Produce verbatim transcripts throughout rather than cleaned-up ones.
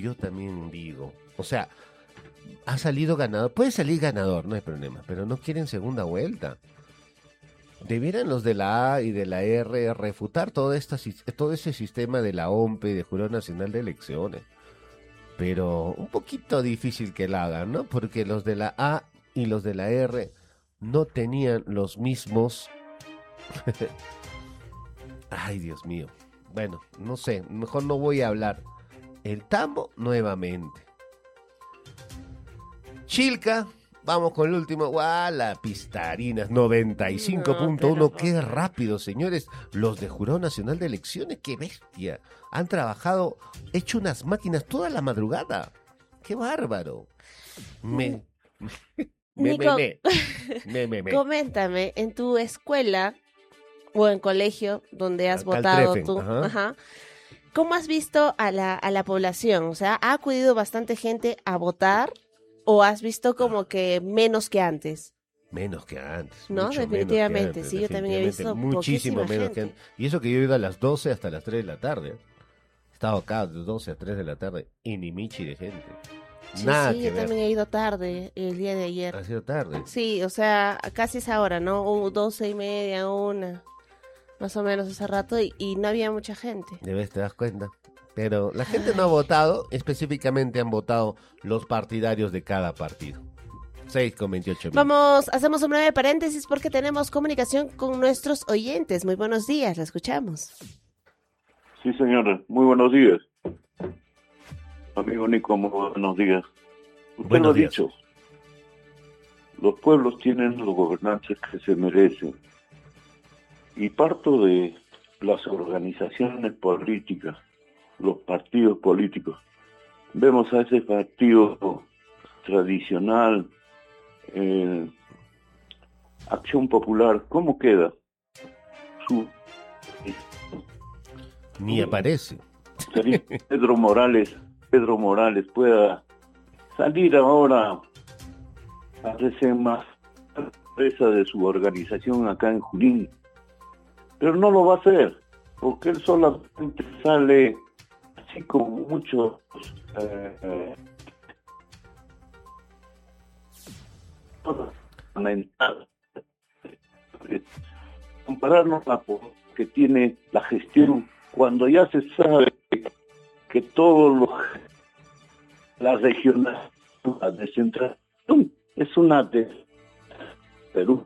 yo también digo. O sea, ha salido ganador. Puede salir ganador, no hay problema, pero no quieren segunda vuelta. Debieran los de la A y de la R refutar todo, esta, todo ese sistema de la O M P y de Jurado Nacional de Elecciones. Pero un poquito difícil que la hagan, ¿no? Porque los de la A y los de la R no tenían los mismos... Ay, Dios mío. Bueno, no sé, mejor no voy a hablar. El tambo nuevamente. Chilca, vamos con el último. ¡Guau! La Pistarinas, noventa y cinco punto uno. No, qué rápido, señores. Los de Jurado Nacional de Elecciones, qué bestia. Han trabajado, hecho unas máquinas toda la madrugada. ¡Qué bárbaro! Me... me, Nico, me, me, me, me. Coméntame, en tu escuela o en colegio donde has votado tú, ajá. Ajá, ¿cómo has visto a la, a la población? O sea, ¿ha acudido bastante gente a votar o has visto como que menos que antes? Menos que antes. No, mucho definitivamente, menos que antes, sí, yo también he visto muchísimo menos gente. que antes. Y eso que yo he ido a las doce hasta las tres de la tarde. He estado acá de doce a tres de la tarde y ni michi de gente. Sí, Nada sí, que yo ver. también he ido tarde el día de ayer. Ha sido tarde. Sí, o sea, casi esa hora, ¿no? O doce y media, una, más o menos ese rato, y, y no había mucha gente. De vez te das cuenta. Pero la gente no ha votado, específicamente han votado los partidarios de cada partido. seis con veintiocho minutos. Vamos, hacemos un breve paréntesis porque tenemos comunicación con nuestros oyentes. Muy buenos días, la escuchamos. Sí, señora, muy buenos días. Amigo Nico, muy buenos días. Usted Buenos lo ha días. dicho, los pueblos tienen los gobernantes que se merecen. Y parto de las organizaciones políticas, los partidos políticos. Vemos a ese partido tradicional, eh, Acción Popular, ¿cómo queda? Su Ni aparece. Pedro Morales, Pedro Morales pueda salir ahora a hacerse más presa de su organización acá en Junín, pero no lo va a hacer, porque él solamente sale así como muchos eh, eh, mental. Compararnos a que tiene la gestión cuando ya se sabe que todo lo la regional, la descentralización es una de Perú.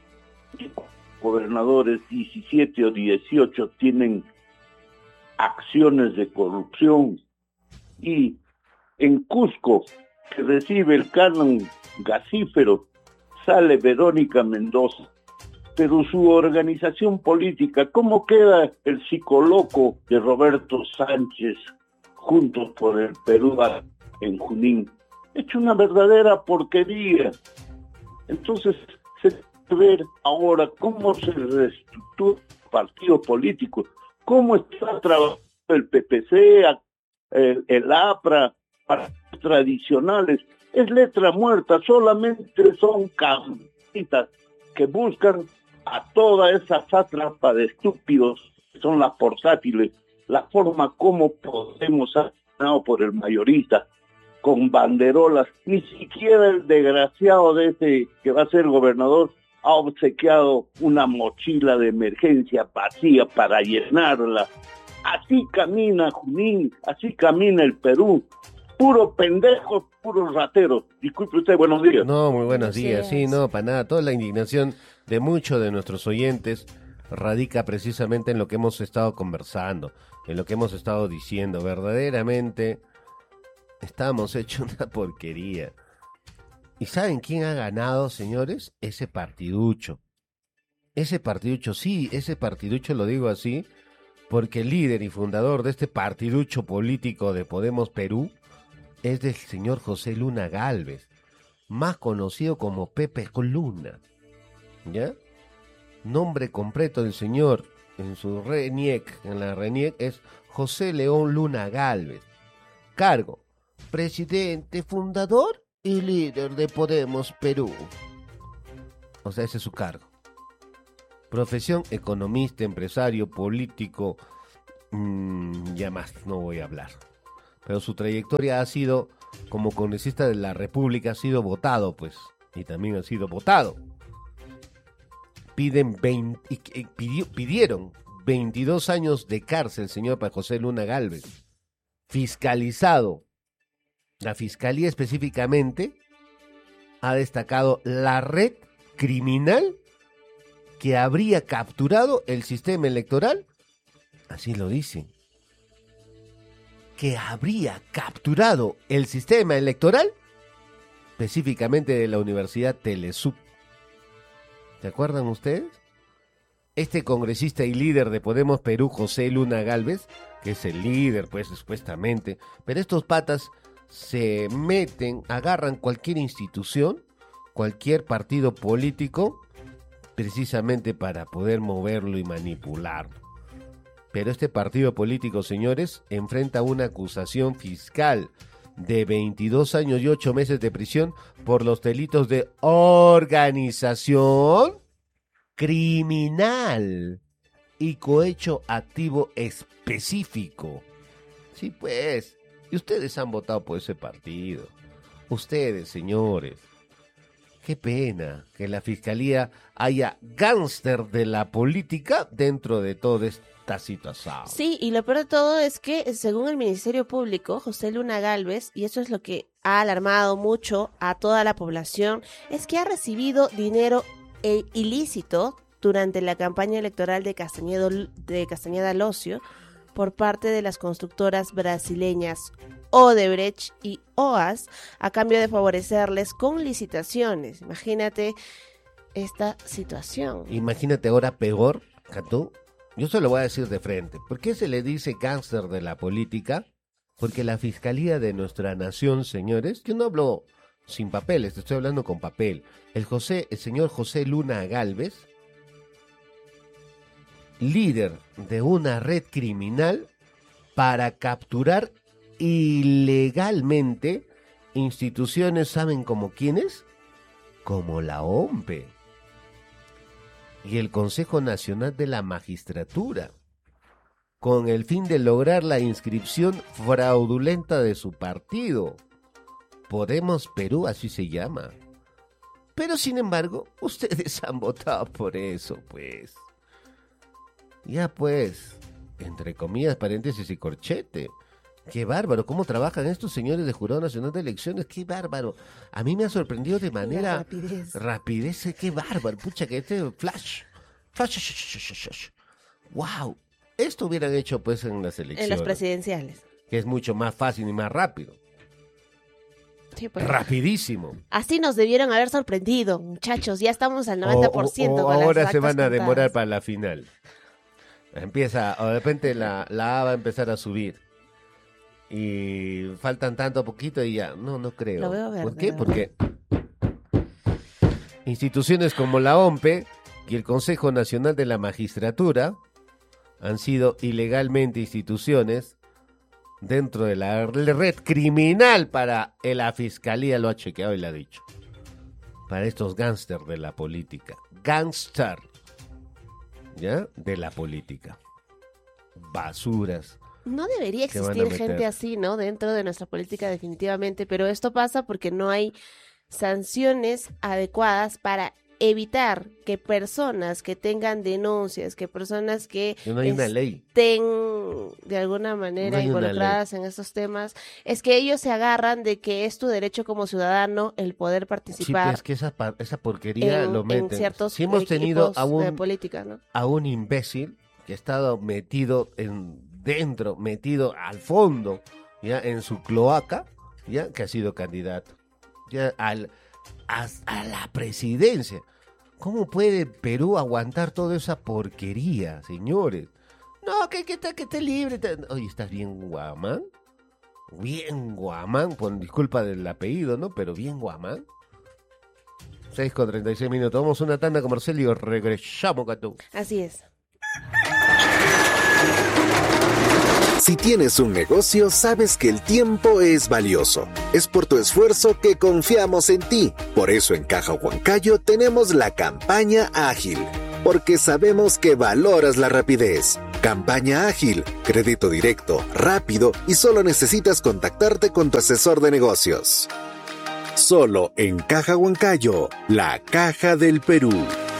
Gobernadores diecisiete o dieciocho tienen acciones de corrupción y en Cusco, que recibe el canon gasífero, sale Verónica Mendoza. Pero su organización política, ¿cómo queda el psicoloco de Roberto Sánchez juntos por el Perú en Junín? Hecho una verdadera porquería. Entonces, se debe ver ahora cómo se reestructura el partido político, cómo está trabajando el P P C, el, el APRA, partidos tradicionales. Es letra muerta, solamente son campanitas que buscan a toda esa sátrapa de estúpidos que son las portátiles, la forma como Podemos ha ganado por el mayorista, con banderolas. Ni siquiera el desgraciado de ese que va a ser gobernador ha obsequiado una mochila de emergencia vacía para llenarla. Así camina Junín, así camina el Perú. Puro pendejo, puro ratero. Disculpe usted, buenos días. No, muy buenos días. Sí, días. no, para nada. Toda la indignación de muchos de nuestros oyentes radica precisamente en lo que hemos estado conversando, en lo que hemos estado diciendo. Verdaderamente estamos hechos una porquería. ¿Y saben quién ha ganado, señores? Ese partiducho. Ese partiducho, sí, ese partiducho lo digo así, porque el líder y fundador de este partiducho político de Podemos Perú es del señor José Luna Gálvez, más conocido como Pepe Luna. ¿Ya? Nombre completo del señor en su RENIEC, en la RENIEC es José León Luna Gálvez. Cargo: presidente, fundador y líder de Podemos Perú. O sea, ese es su cargo. Profesión: economista, empresario, político, mmm, ya más no voy a hablar. pero su trayectoria ha sido, como congresista de la República, ha sido votado, pues, y también ha sido votado. Piden veinte, pidió, pidieron veintidós años de cárcel, señor José Luna Gálvez, fiscalizado. La Fiscalía específicamente ha destacado la red criminal que habría capturado el sistema electoral, así lo dice, que habría capturado el sistema electoral, específicamente de la Universidad Telesub. ¿Se acuerdan ustedes? Este congresista y líder de Podemos Perú, José Luna Gálvez, que es el líder, pues, supuestamente, pero estos patas se meten, agarran cualquier institución, cualquier partido político, precisamente para poder moverlo y manipularlo. Pero este partido político, señores, enfrenta una acusación fiscal de veintidós años y ocho meses de prisión por los delitos de organización criminal y cohecho activo específico. Sí, pues, y ustedes han votado por ese partido. Ustedes, señores. Qué pena que en la Fiscalía haya gángster de la política dentro de toda esta situación. Sí, y lo peor de todo es que, según el Ministerio Público, José Luna Gálvez, y eso es lo que ha alarmado mucho a toda la población, es que ha recibido dinero eh, ilícito durante la campaña electoral de Castañeda, de Castañeda Locio por parte de las constructoras brasileñas Odebrecht y O A S a cambio de favorecerles con licitaciones. Imagínate esta situación. Imagínate ahora peor, Catú. Yo se lo voy a decir de frente. ¿Por qué se le dice cáncer de la política? Porque la Fiscalía de nuestra nación, señores, yo no hablo sin papeles, te estoy hablando con papel. El José, el señor José Luna Gálvez, líder de una red criminal para capturar ilegalmente instituciones, ¿saben como quiénes? Como la O M P E y el Consejo Nacional de la Magistratura, con el fin de lograr la inscripción fraudulenta de su partido. Podemos Perú, así se llama. Pero sin embargo, ustedes han votado por eso, pues. Ya pues, entre comillas, paréntesis y corchete. Qué bárbaro, cómo trabajan estos señores de Jurado Nacional de Elecciones, qué bárbaro. A mí me ha sorprendido de manera... rapidez. Rapidez, qué bárbaro. Pucha, que este flash. Flash, flash, flash, flash. Wow. Esto hubieran hecho pues en las elecciones. En las presidenciales. Que es mucho más fácil y más rápido. Sí, pues. Rapidísimo. Así nos debieron haber sorprendido, muchachos. Ya estamos al noventa por ciento. O, o, con o las ahora actas se van a contadas. demorar para la final. Empieza, o de repente la, la A va a empezar a subir. Y faltan tanto poquito y ya, no, no creo. Lo veo verde, ¿Por qué? la Porque instituciones como la O M P E y el Consejo Nacional de la Magistratura han sido ilegalmente instituciones dentro de la red criminal para la Fiscalía, lo ha chequeado y lo ha dicho. Para estos gángster de la política. Gángster, ¿ya? De la política. Basuras. No debería que van a existir meter. gente así, ¿no? Dentro de nuestra política definitivamente, pero esto pasa porque no hay sanciones adecuadas para evitar que personas que tengan denuncias, que personas que Que no hay una ley. estén de alguna manera No hay una involucradas en estos temas, es que ellos se agarran de que es tu derecho como ciudadano el poder Sí, participar es que esa, pa- esa porquería en, lo en meten. ciertos Si hemos tenido equipos a de un, política, ¿no? a un imbécil que ha estado metido en dentro, metido al fondo, ya en su cloaca, ya que ha sido candidato, ya al a, a la presidencia. ¿Cómo puede Perú aguantar toda esa porquería, señores? No, que, que, está- que esté libre. te- Oye, ¿estás bien guamán? Bien guamán, por disculpa del apellido, ¿no? Pero bien guamán. seis con treinta y seis minutos. Vamos a una tanda comercial y regresamos, Catú. Así es. Si tienes un negocio, sabes que el tiempo es valioso. Es por tu esfuerzo que confiamos en ti. Por eso en Caja Huancayo tenemos la campaña ágil, porque sabemos que valoras la rapidez. Campaña ágil, crédito directo, rápido y solo necesitas contactarte con tu asesor de negocios. Solo en Caja Huancayo, la caja del Perú.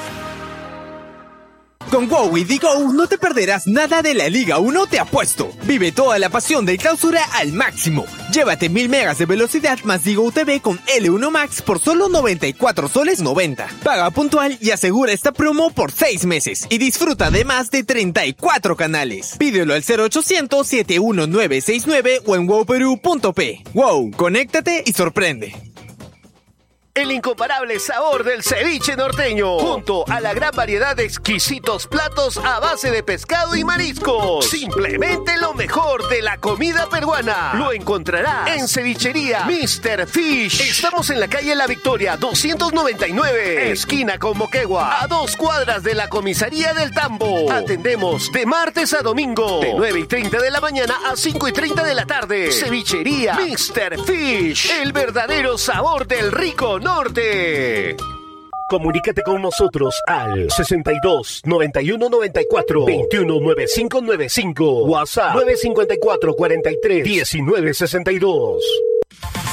Con WOW y Digo no te perderás nada de la Liga uno, te apuesto. Vive toda la pasión del Clausura al máximo. Llévate mil megas de velocidad más Digo T V con L uno Max por solo noventa y cuatro soles noventa. Paga puntual y asegura esta promo por seis meses. Y disfruta de más de treinta y cuatro canales. Pídelo al cero ochocientos, siete uno nueve seis nueve o en wow perú punto pe. WOW, conéctate y sorprende. El incomparable sabor del ceviche norteño, junto a la gran variedad de exquisitos platos a base de pescado y mariscos. Simplemente lo mejor de la comida peruana. Lo encontrarás en Cevichería mister Fish. Estamos en la calle La Victoria, doscientos noventa y nueve, esquina con Moquegua, a dos cuadras de la comisaría del Tambo. Atendemos de martes a domingo, de nueve y treinta de la mañana a cinco y treinta de la tarde. Cevichería mister Fish, el verdadero sabor del rico norte. Comunícate con nosotros al sesenta y dos, noventa y uno, noventa y cuatro, veintiuno, noventa y cinco noventa y cinco. WhatsApp nueve cinco cuatro, cuarenta y tres, diecinueve sesenta y dos.